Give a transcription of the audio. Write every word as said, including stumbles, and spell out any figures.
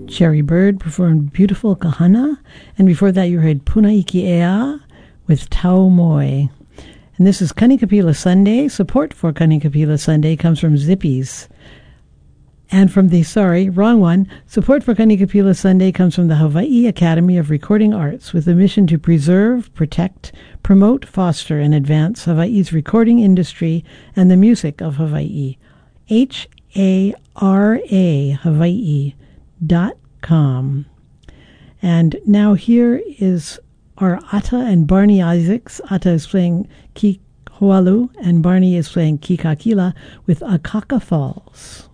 Cherry Bird performed Beautiful Kahana, and before that you heard Puna Iki Ea with Tau Moi. And this is Kanikapila Sunday. Support for Kanikapila Sunday comes from Zippies. And from the, sorry, wrong one, support for Kanikapila Sunday comes from the Hawaii Academy of Recording Arts with a mission to preserve, protect, promote, foster, and advance Hawaii's recording industry and the music of Hawaii. H A R A Hawaii dot com. And now here is our Ata and Barney Isaacs. Ata is playing Ki Hoalu and Barney is playing Ki Kakila with Akaka Falls.